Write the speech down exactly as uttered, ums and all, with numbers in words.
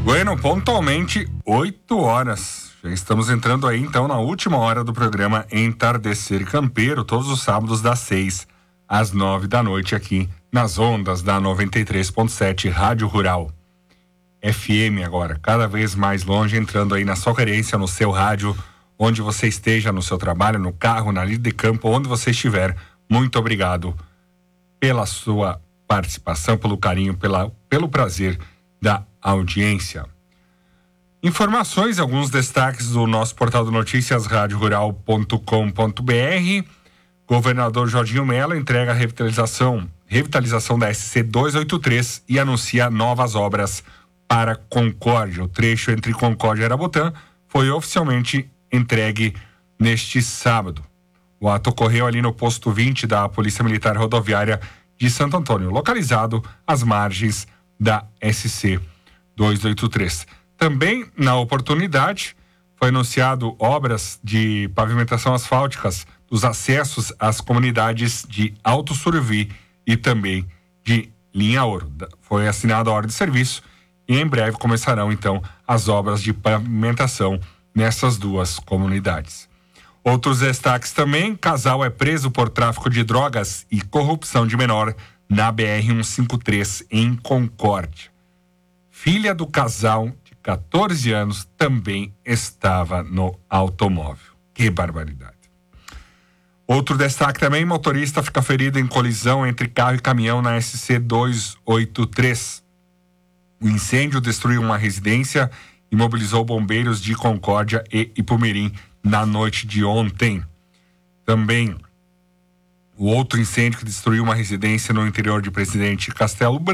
Bueno, pontualmente oito horas. Já estamos entrando aí então na última hora do programa Entardecer Campeiro, todos os sábados das seis às nove da noite aqui nas ondas da noventa e três ponto sete Rádio Rural. F M agora, cada vez mais longe, entrando aí na sua querência, no seu rádio, onde você esteja, no seu trabalho, no carro, na lida de campo, onde você estiver. Muito obrigado pela sua participação, pelo carinho, pela, pelo prazer da audiência. Informações, alguns destaques do nosso portal de notícias, rádio rural ponto com ponto b r. Governador Jorginho Mello entrega a revitalização, revitalização da S C duzentos e oitenta e três e anuncia novas obras para Concórdia. O trecho entre Concórdia e Arabotã foi oficialmente entregue neste sábado. O ato ocorreu ali no posto vinte da Polícia Militar Rodoviária de Santo Antônio, localizado às margens da S C duzentos e oitenta e três. Também, na oportunidade, foi anunciado obras de pavimentação asfálticas dos acessos às comunidades de Alto Suruvi e também de Linha Ouro. Foi assinada a ordem de serviço e em breve começarão, então, as obras de pavimentação nessas duas comunidades. Outros destaques também: casal é preso por tráfico de drogas e corrupção de menor na B R cento e cinquenta e três em Concórdia. Filha do casal, de catorze anos, também estava no automóvel. Que barbaridade. Outro destaque também: motorista fica ferido em colisão entre carro e caminhão na S C duzentos e oitenta e três. O incêndio destruiu uma residência e mobilizou bombeiros de Concórdia e Ipumirim na noite de ontem. Também o outro incêndio que destruiu uma residência no interior de Presidente Castelo Branco